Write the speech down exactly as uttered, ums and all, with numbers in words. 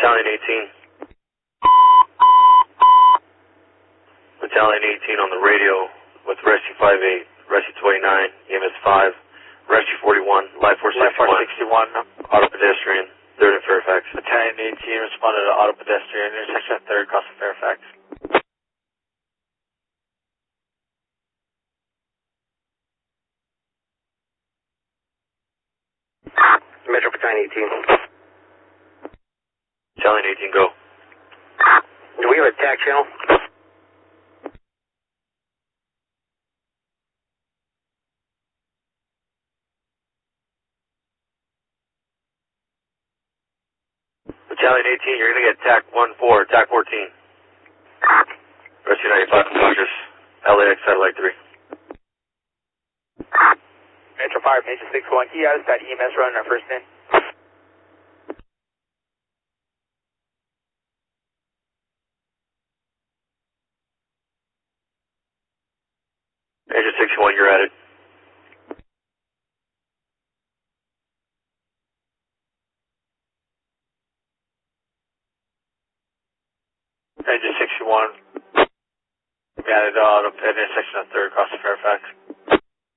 Battalion eighteen. Battalion eighteen on the radio with Rescue five eight, Rescue twenty-nine, E M S five, Rescue forty-one, Life Force sixty-one, auto pedestrian, third and Fairfax. Battalion eighteen responded to auto pedestrian, intersection third, crossing Fairfax. Metro Battalion eighteen. Battalion eighteen, go. Do we have a tac channel? Battalion eighteen, you're going to get TAC one four, TAC fourteen. Rescue ninety-five, cautious, L A X Satellite three. Metro Fire, Major six one, key out, that E M S running our first in. Major sixty-one, you're at it. Major sixty-one, we added auto ped intersection of third, crossing Fairfax.